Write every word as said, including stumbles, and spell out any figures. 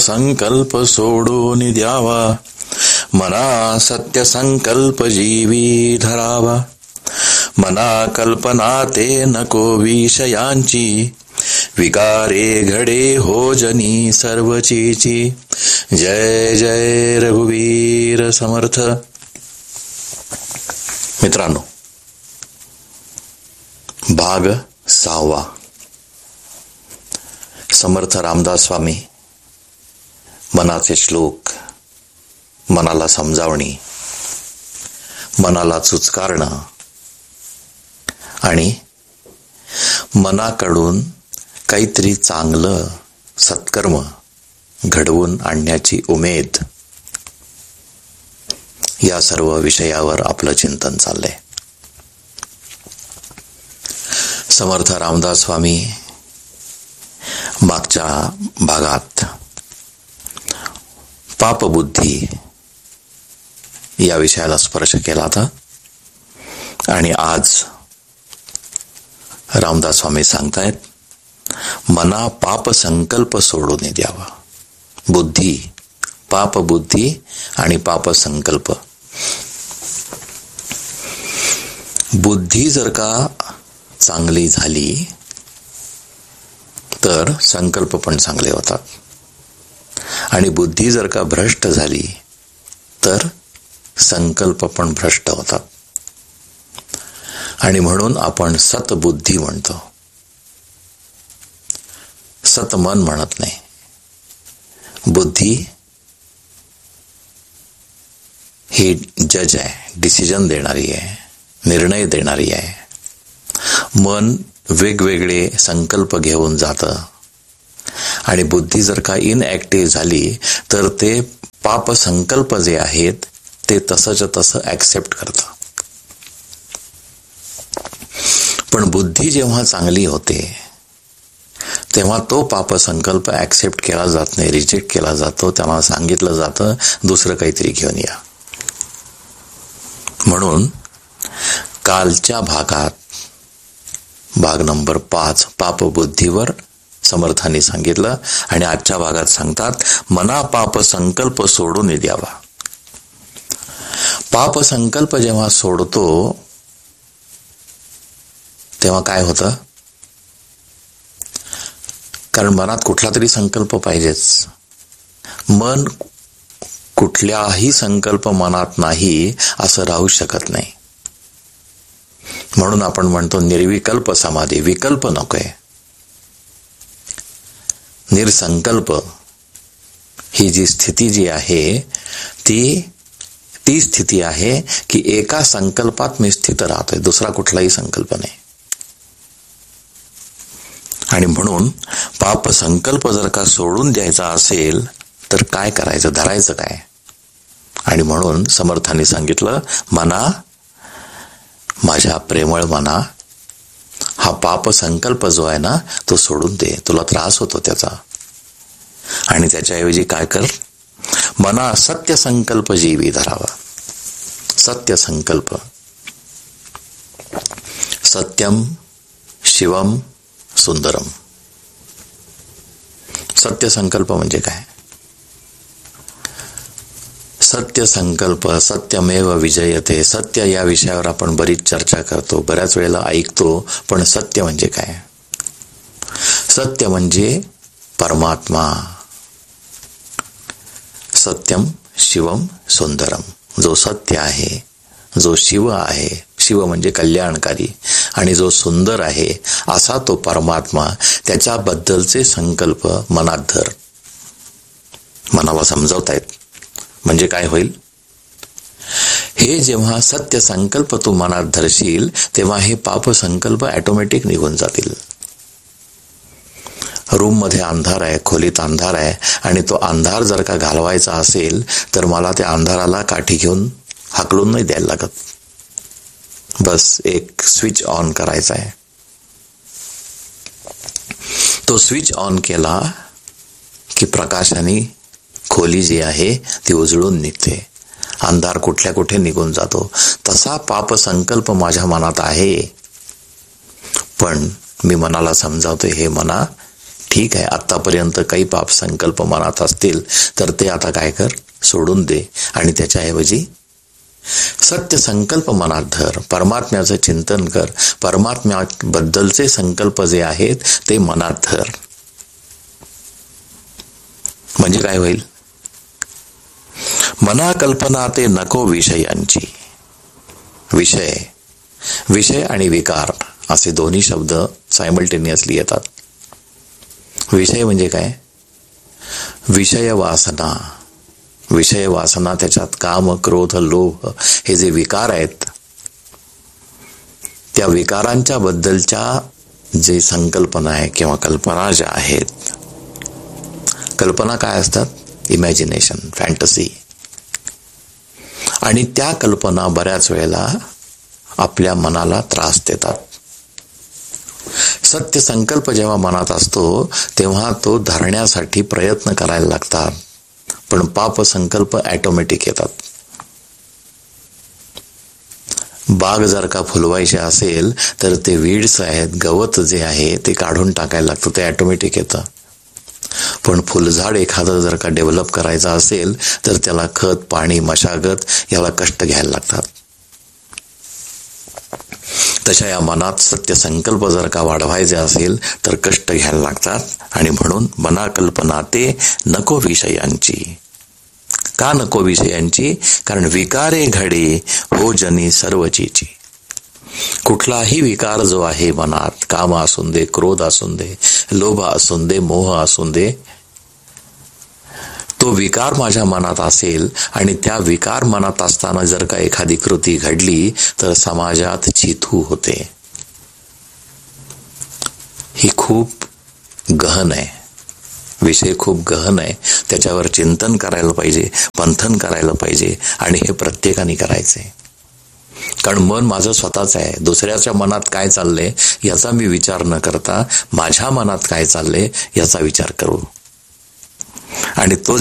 संकल्प सोडून द्यावा, मना सत्य संकल्प जीवी धरावा. मना कल्पना ते नको विषयांची, विकारे घडे हो जनी सर्वचीची. जय जय रघुवीर समर्थ. मित्रांनो, भाग सहावा. समर्थ रामदास स्वामी मनाचे श्लोक, मनाला समजावणी, मनाला चुचकारणं आणि मनाकडून काहीतरी चांगलं सत्कर्म घडवून आणण्याची उमेद, या सर्व विषयावर आपलं चिंतन चाललंय. समर्थ रामदास स्वामी मागच्या भागात पापबुद्धी या विषयाला स्पर्श केला होता आणि आज रामदास स्वामी सांगतायत, मना पाप संकल्प सोडून द्यावा. बुद्धी, पाप बुद्धी आणि पाप संकल्प. बुद्धी जर का चांगली झाली तर संकल्प पण चांगले होतात, आणि बुद्धी जर का भ्रष्ट झाली तर संकल्प पण भ्रष्ट होतात. आणि म्हणून आपण सतबुद्धी म्हणतो, सतमन म्हणत नाही. बुद्धी ही जज आहे, डिसिजन देणारी आहे, निर्णय देणारी आहे. मन वेगवेगळे संकल्प घेऊन जातं, आणि बुद्धी जर का इनऍक्टिव्ह झाली तर ते पाप संकल्प जे आहेत ते तसंच तसं ऍक्सेप्ट करतं. पण बुद्धी जेव्हा चांगली होते तेव्हा तो पाप संकल्प ऍक्सेप्ट केला जात नाही, रिजेक्ट केला जातो. तेव्हा सांगितलं जातं दुसरं काहीतरी घेऊन या. म्हणून कालच्या भागात, भाग नंबर पाच, पाप बुद्धीवर समर्थांनी सांगितलं, आणि आजच्या भागात सांगतात, मना पाप संकल्प सोडून द्यावा. पाप संकल्प जेव्हा सोडतो तेव्हा काय होतं? कारण मनात कुठला तरी संकल्प पाहिजेच. मन कुठल्याही संकल्प मनात नाही असं राहू शकत नाही. म्हणून आपण म्हणतो निर्विकल्प समाधी. विकल्प नकोय, निरसंकल्प ही जी स्थिती जी आहे ती ती स्थिती आहे की एका संकल्पात मी स्थित राहतोय, दुसरा कुठलाही संकल्प नाही. आणि म्हणून पाप संकल्प जर का सोडून द्यायचा असेल तर काय करायचं, धरायचं काय? आणि म्हणून समर्थांनी सांगितलं, मना, माझ्या प्रेमळ मना, हा पाप संकल्प जो आहे ना तो सोडून दे, तुला त्रास होतो त्याचा. आणि त्याच्याऐवजी काय कर, मना सत्य संकल्प जीवी धरावा. सत्य संकल्प, सत्यम शिवम सुंदरम. सत्य संकल्प म्हणजे काय? सत्य संकल्प, सत्यमेव विजयते. सत्य या विषयावर आपण बरीच चर्चा करतो, बऱ्याच वेळेला ऐकतो, पण सत्य म्हणजे काय? सत्य म्हणजे परमात्मा. सत्यम शिवम सुंदरम. जो सत्य आहे, जो शिव आहे, शिव म्हणजे कल्याणकारी, आणि जो सुंदर आहे असा तो परमात्मा, त्याच्याबद्दलचे संकल्प मनात धर. मनाला समजावतायत म्हणजे काय होईल? हे जेव्हा सत्य संकल्प तू मनात धरशील तेव्हा हे पाप संकल्प ऑटोमॅटिक निघून जातील. रूम मध्ये अंधार आहे, खोलीत अंधार आहे, आणि तो अंधार जर का घालवायचा असेल तर मला त्या अंधाराला काठी घेऊन हाकलून नाही द्यायला लागत. बस एक स्विच ऑन करायचा आहे. तो स्विच ऑन केला की प्रकाशाने खोली जी आहे ती उजळून निघते, अंधार कुठल्या कुठे निघून जातो. तसा पाप संकल्प माझ्या मनात आहे, पण मी मनाला समजावतोय, हे मना ठीक आहे, आतापर्यंत काही पाप संकल्प मनात असतील तर ते आता काय कर, सोडून दे आणि त्याच्याऐवजी सत्य संकल्प मनात धर. परमात्म्याचं चिंतन कर. परमात्म्याबद्दलचे संकल्प जे आहेत ते मनात धर. म्हणजे काय होईल? मना कल्पना ते नको विषयांची. विषय विषय आणि विकार असे दोन्ही शब्द सायमल्टेनियसली येतात. विषय म्हणजे काय? विषय वासना. विषय वासना, त्याच्यात काम, क्रोध, लोभ हे जे विकार आहेत, त्या विकारांच्या बद्दलच्या जे संकल्पना आहे किंवा कल्पना ज्या आहेत, कल्पना काय असतात? Imagination, fantasy. आणि त्या कल्पना बऱ्याच वेळेला आपल्या मनाला त्रास देतात. सत्य संकल्प जेव्हा मनात असतो तेव्हा तो धरण्यासाठी प्रयत्न करायला लागतात, पण पाप संकल्प ऑटोमॅटिक येतात. बाग जर का फुलवायची असेल तर ते वीड्स आहेत, गवत जे आहे ते काढून टाकायला लागतं, ते ऑटोमॅटिक येतं. पण फुलझाड एखादं जर का डेव्हलप करायचं असेल तर त्याला खत, पाणी, मशागत याला कष्ट घ्यायला लागतात. तशा या मनात सत्य संकल्प जर का वाढवायचे असेल तर कष्ट घ्यायला लागतात. आणि म्हणून मना कल्पना ते नको विषयांची. का नको विषयांची? कारण विकारे घडे हो जनी सर्वचीची. कुठलाही विकार जो आहे मनात, काम असून दे, क्रोध असून दे, लोभ असून दे, मोह असून दे, तो विकार माझ्या मनात असेल आणि त्या विकार मनात असताना जर का एखादी कृती घडली तर समाजात चिथू होते. ही खूप गहन आहे, विषय खूप गहन आहे. त्याच्यावर चिंतन करायला पाहिजे, मंथन करायला पाहिजे आणि हे प्रत्येकाने करायचंय. कारण मन माझं स्वतःच आहे. दुसऱ्याच्या मनात काय चाललंय याचा मी विचार न करता माझ्या मनात काय चाललंय याचा विचार करू. आणि तो